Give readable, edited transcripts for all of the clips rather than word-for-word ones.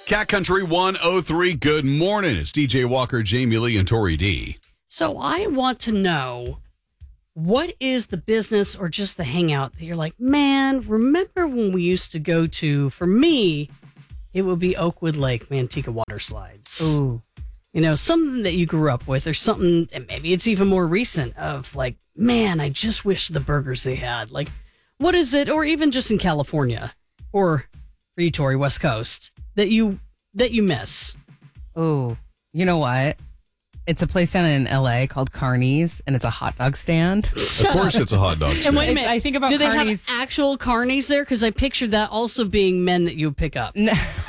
Cat Country 103, good morning. It's DJ Walker, Jamie Lee, and Tori D. So I want to know, what is the business or just the hangout that you're like, man, remember when we used to go to, for me, it would be Oakwood Lake, Manteca Water Slides. Ooh. You know, something that you grew up with or something, and maybe it's even more recent of like, man, I just wish the burgers they had. Like, what is it? Or even just in California or for you, Tori, West Coast, that you miss. Oh, you know what? It's a place down in LA called Carney's, and it's a hot dog stand. Of course, it's a hot dog And stand. wait a minute, I think about do they Carney's- have actual carnies there? Because I pictured that also being men that you would pick up. No.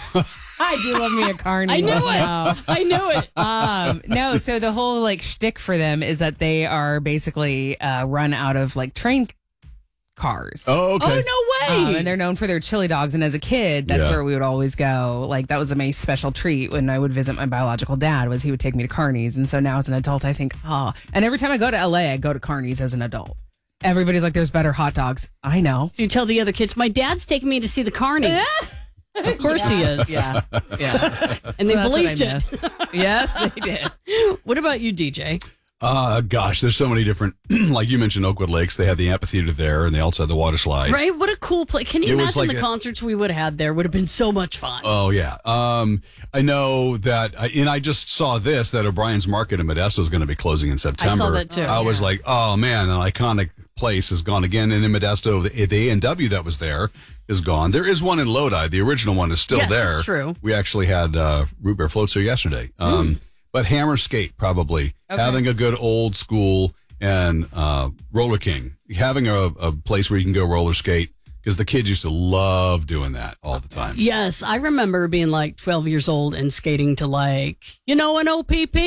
I do love me a Carney. I knew it. No. I knew it. No, so the whole like shtick for them is that they are basically run out of like train cars. Oh, okay. Oh, no way. And they're known for their chili dogs. And as a kid, that's Yeah. where we would always go. Like that was my special treat when I would visit my biological dad, was he would take me to Carney's. And so now as an adult, I think, and every time I go to LA, I go to Carney's as an adult. Everybody's like, there's better hot dogs. I know. So you tell the other kids, my dad's taking me to see the carnies. Of course he is. Yeah. And they So that's what believed I it. miss. Yes, they did. What about you, DJ? Gosh, there's so many different, like you mentioned, Oakwood Lakes. They had the amphitheater there, and they also had the water slides. Right? What a cool place. Can you It was imagine like the concerts we would have had there? Would have been so much fun. Oh, yeah. I know that, and I just saw this, that O'Brien's Market in Modesto is going to be closing in September. I saw that too. I was like, oh, man, an iconic place is gone again. And in Modesto, the A&W that was there is gone. There is one in Lodi. The original one is still Yes, there. it's true. We actually had root beer floats there yesterday. But Hammer Skate, probably. Okay. Having a good old school, and Roller King. Having a place where you can go roller skate, because the kids used to love doing that all the time. Yes, I remember being like 12 years old and skating to like, an OPP?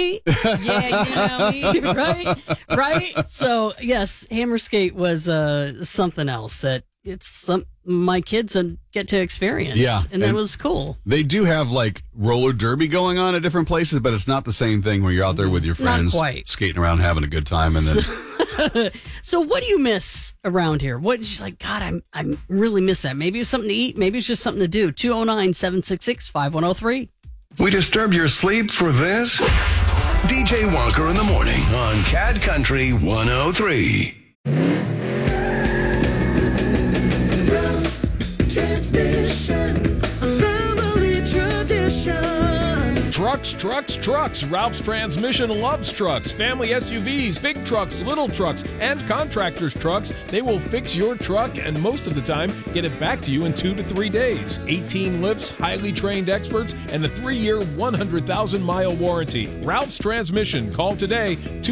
Yeah, you know me. Right? So, yes, Hammer Skate was something else that my kids get to experience. Yeah, And that and- was cool. They do have like roller derby going on at different places, but it's not the same thing when you're out there with your friends quite. skating around having a good time. And then So what do you miss around here? What is like, God, I really miss that. Maybe it's something to eat. Maybe it's just something to do. 209-766-5103. We disturbed your sleep for this? DJ Walker in the morning on Cat Country 103. Transmission, family tradition. Trucks. Ralph's Transmission loves trucks. Family SUVs, big trucks, little trucks, and contractors' trucks. They will fix your truck and most of the time get it back to you in 2 to 3 days. 18 lifts, highly trained experts, and a 3-year, 100,000-mile warranty. Ralph's Transmission. Call today,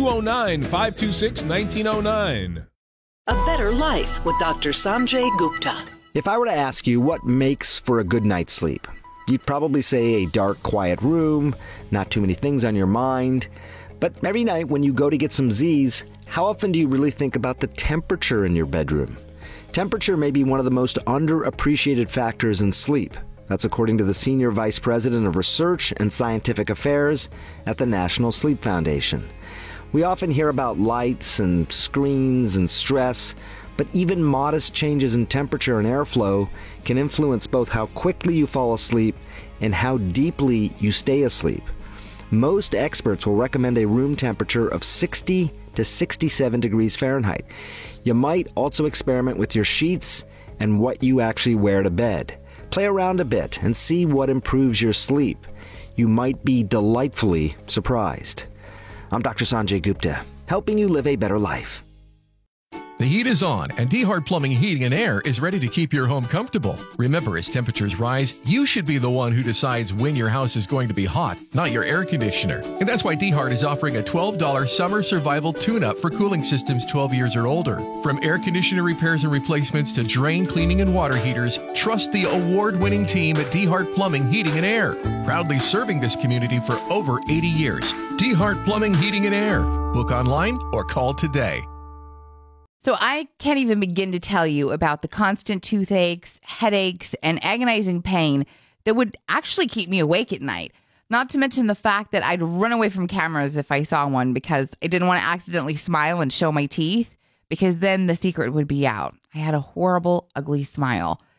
209-526-1909. A Better Life with Dr. Sanjay Gupta. If I were to ask you what makes for a good night's sleep, you'd probably say a dark, quiet room, not too many things on your mind. But every night when you go to get some Z's, how often do you really think about the temperature in your bedroom? Temperature may be one of the most underappreciated factors in sleep. That's according to the Senior Vice President of Research and Scientific Affairs at the National Sleep Foundation. We often hear about lights and screens and stress, but even modest changes in temperature and airflow can influence both how quickly you fall asleep and how deeply you stay asleep. Most experts will recommend a room temperature of 60 to 67 degrees Fahrenheit. You might also experiment with your sheets and what you actually wear to bed. Play around a bit and see what improves your sleep. You might be delightfully surprised. I'm Dr. Sanjay Gupta, helping you live a better life. The heat is on, and D-Hart Plumbing, Heating, and Air is ready to keep your home comfortable. Remember, as temperatures rise, you should be the one who decides when your house is going to be hot, not your air conditioner. And that's why D-Hart is offering a $12 summer survival tune-up for cooling systems 12 years or older. From air conditioner repairs and replacements to drain cleaning and water heaters, trust the award-winning team at D-Hart Plumbing, Heating, and Air. Proudly serving this community for over 80 years. D-Hart Plumbing, Heating, and Air. Book online or call today. So I can't even begin to tell you about the constant toothaches, headaches, and agonizing pain that would actually keep me awake at night. Not to mention the fact that I'd run away from cameras if I saw one because I didn't want to accidentally smile and show my teeth, because then the secret would be out. I had a horrible, ugly smile.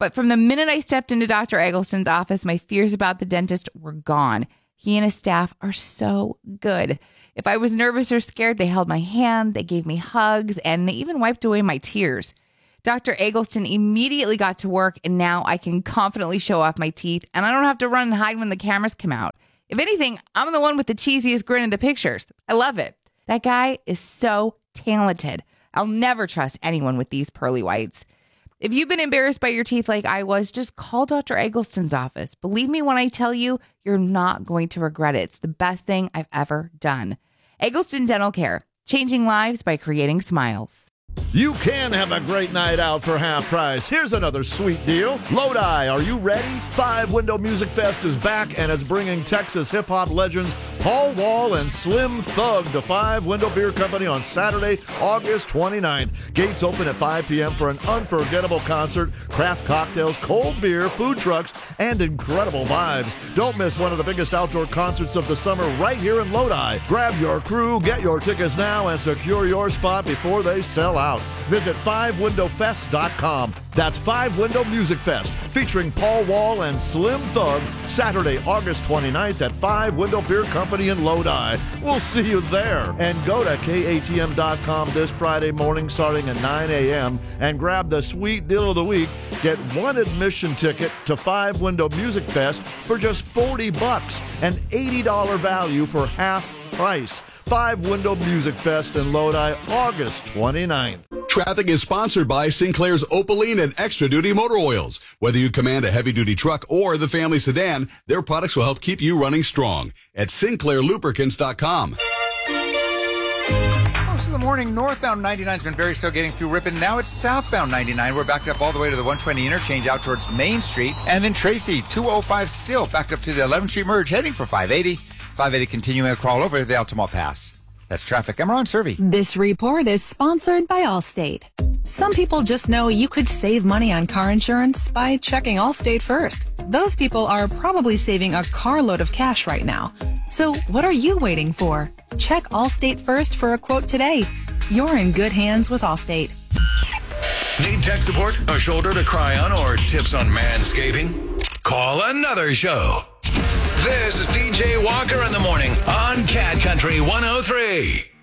But from the minute I stepped into Dr. Eggleston's office, my fears about the dentist were gone. He and his staff are so good. If I was nervous or scared, they held my hand, they gave me hugs, and they even wiped away my tears. Dr. Eggleston immediately got to work, and now I can confidently show off my teeth, and I don't have to run and hide when the cameras come out. If anything, I'm the one with the cheesiest grin in the pictures. I love it. That guy is so talented. I'll never trust anyone with these pearly whites. If you've been embarrassed by your teeth like I was, just call Dr. Eggleston's office. Believe me when I tell you, you're not going to regret it. It's the best thing I've ever done. Eggleston Dental Care, changing lives by creating smiles. You can have a great night out for half price. Here's another sweet deal. Lodi, are you ready? 5 Window Music Fest is back, and it's bringing Texas hip-hop legends Paul Wall and Slim Thug to 5 Window Beer Company on Saturday, August 29th. Gates open at 5 p.m. for an unforgettable concert, craft cocktails, cold beer, food trucks, and incredible vibes. Don't miss one of the biggest outdoor concerts of the summer right here in Lodi. Grab your crew, get your tickets now, and secure your spot before they sell out. Visit 5windowfest.com. That's 5 Window Music Fest, featuring Paul Wall and Slim Thug, Saturday, August 29th at 5 Window Beer Company in Lodi. We'll see you there. And go to KATM.com this Friday morning starting at 9 a.m. and grab the sweet deal of the week. Get one admission ticket to 5 Window Music Fest for just $40, an $80 value for half price. 5 Window Music Fest in Lodi, August 29th. Traffic is sponsored by Sinclair's Opaline and Extra Duty Motor Oils. Whether you command a heavy-duty truck or the family sedan, their products will help keep you running strong at SinclairLubricants.com. Most of the morning, northbound 99 has been very slow getting through Ripon. Now it's southbound 99. We're backed up all the way to the 120 interchange out towards Main Street. And in Tracy, 205 still backed up to the 11th Street merge heading for 580. 580 continuing a crawl over the Altamont Pass. That's traffic. I'm Ron Servey. This report is sponsored by Allstate. Some people just know you could save money on car insurance by checking Allstate first. Those people are probably saving a carload of cash right now. So what are you waiting for? Check Allstate first for a quote today. You're in good hands with Allstate. Need tech support, a shoulder to cry on, or tips on manscaping? Call another show. This is DJ Walker in the morning on Cat Country 103.